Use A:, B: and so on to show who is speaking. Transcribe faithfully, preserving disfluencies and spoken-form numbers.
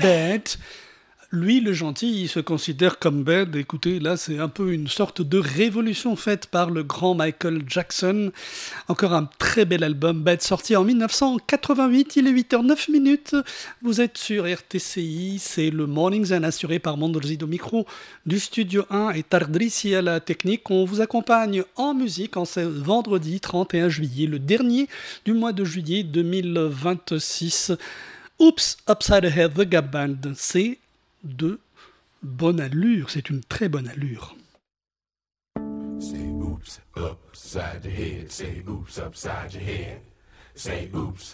A: Bad. Lui, le gentil, il se considère comme bad. Écoutez, là, c'est un peu une sorte de révolution faite par le grand Michael Jackson. Encore un très bel album, Bad, sorti en dix-neuf cent quatre-vingt-huit. Il est huit heures neuf minutes. Vous êtes sur R T C I. C'est le Morning Zen assuré par Mondrezid au micro du Studio un et Tardrissi à la technique. On vous accompagne en musique en ce vendredi trente et un juillet, le dernier du mois de juillet deux mille vingt-six. Oops, Upside Ahead, The Gap Band. C'est de bonne allure, c'est une très bonne allure.
B: Say oops, upside your head. Say oops, upside your head. Say oops,